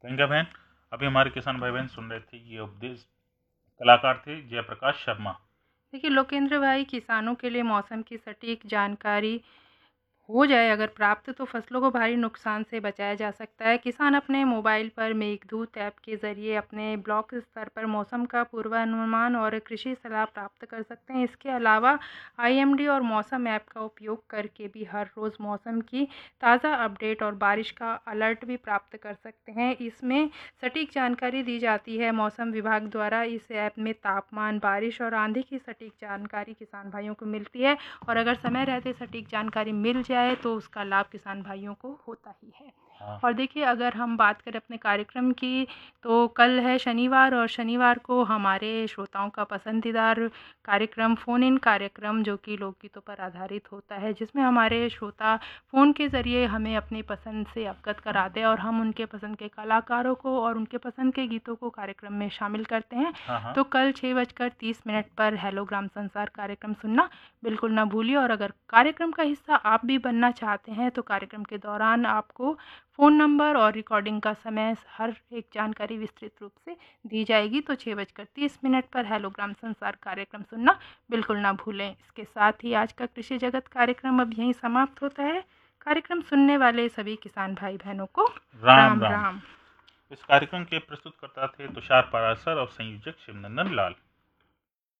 प्रियंका बहन, अभी हमारे किसान भाई बहन सुन रहे थे, ये उपदेश कलाकार थे जयप्रकाश शर्मा। देखिए लोकेंद्र भाई, किसानों के लिए मौसम की सटीक जानकारी हो जाए अगर प्राप्त, तो फसलों को भारी नुकसान से बचाया जा सकता है। किसान अपने मोबाइल पर मेघदूत ऐप के ज़रिए अपने ब्लॉक स्तर पर मौसम का पूर्वानुमान और कृषि सलाह प्राप्त कर सकते हैं। इसके अलावा आईएमडी और मौसम ऐप का उपयोग करके भी हर रोज़ मौसम की ताज़ा अपडेट और बारिश का अलर्ट भी प्राप्त कर सकते हैं। इसमें सटीक जानकारी दी जाती है। मौसम विभाग द्वारा इस ऐप में तापमान, बारिश और आंधी की सटीक जानकारी किसान भाइयों को मिलती है, और अगर समय रहते सटीक जानकारी मिल जाए तो उसका लाभ किसान भाइयों को होता ही है। हाँ। और देखिए, अगर हम बात करें अपने कार्यक्रम की, तो कल है शनिवार, और शनिवार को हमारे श्रोताओं का पसंदीदार कार्यक्रम फ़ोन इन कार्यक्रम, जो कि लोकगीतों पर आधारित होता है, जिसमें हमारे श्रोता फ़ोन के ज़रिए हमें अपनी पसंद से अवगत कराते हैं और हम उनके पसंद के कलाकारों को और उनके पसंद के गीतों को कार्यक्रम में शामिल करते हैं। हाँ। तो कल 6:30 पर हेलो ग्राम संसार कार्यक्रम सुनना बिल्कुल ना भूलिए। और अगर कार्यक्रम का हिस्सा आप भी बनना चाहते हैं, तो कार्यक्रम के दौरान आपको फ़ोन नंबर और रिकॉर्डिंग का समय, हर एक जानकारी विस्तृत रूप से दी जाएगी। तो 6:30 पर हेलो ग्राम संसार कार्यक्रम सुनना बिल्कुल ना भूलें। इसके साथ ही आज का कृषि जगत कार्यक्रम अब यहीं समाप्त होता है। कार्यक्रम सुनने वाले सभी किसान भाई बहनों को राम राम राम। राम। इस कार्यक्रम के प्रस्तुतकर्ता थे तुषार पारासर और संयोजक शिवनंदन लाल।